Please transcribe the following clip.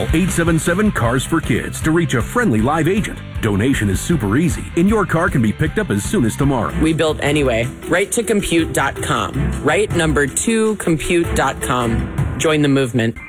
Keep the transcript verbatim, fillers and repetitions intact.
eight seven seven, CARS for Kids to reach a friendly live agent. Donation is super easy, and your car can be picked up as soon as tomorrow. We built anyway. right to compute dot com. Right number two compute dot com. Join the movement.